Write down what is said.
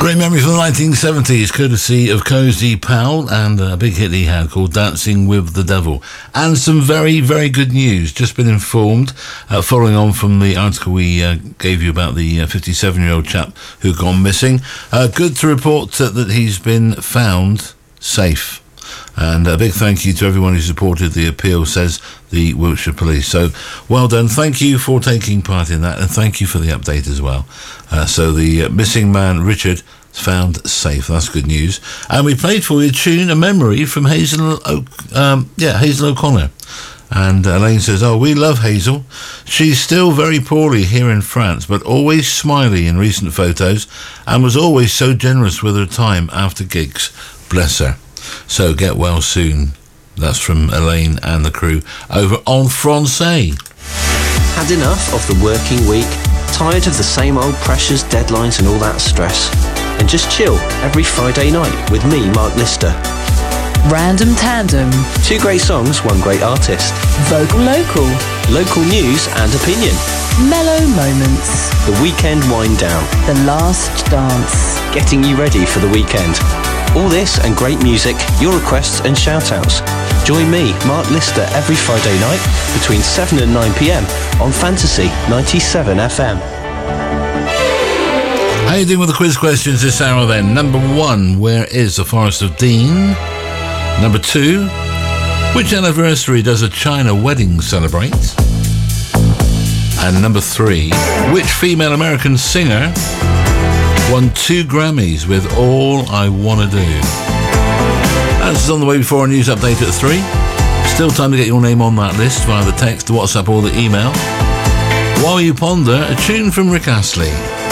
Great memory from the 1970s, courtesy of Cozy Powell, and a big hit he had called Dancing with the Devil. And some very, very good news. Just been informed, following on from the article we gave you about the 57-year-old chap who'd gone missing. Good to report that he's been found safe. And a big thank you to everyone who supported the appeal, says the Wiltshire Police. So, well done. Thank you for taking part in that, and thank you for the update as well. So the missing man, Richard, is found safe. That's good news. And we played for you a tune, a memory from Hazel O'Connor. And Elaine says, we love Hazel. She's still very poorly here in France, but always smiley in recent photos, and was always so generous with her time after gigs. Bless her. So get well soon. That's from Elaine and the crew over on Francais. Had enough of the working week? Tired of the same old pressures, deadlines and all that stress? And just chill every Friday night with me, Mark Lister. Random Tandem. 2 great songs, 1 great artist. Vocal Local. Local news and opinion. Mellow Moments. The Weekend Wind Down. The Last Dance. Getting you ready for the weekend. All this and great music, your requests and shout-outs. Join me, Mark Lister, every Friday night between 7 and 9 p.m. on Fantasy 97 FM. How you doing with the quiz questions this hour then? Number 1, where is the Forest of Dean? Number 2, which anniversary does a China wedding celebrate? And number 3, which female American singer won 2 Grammys with All I Wanna Do? Answers on the way before a news update at 3. Still time to get your name on that list via the text, WhatsApp or the email. While you ponder, a tune from Rick Astley.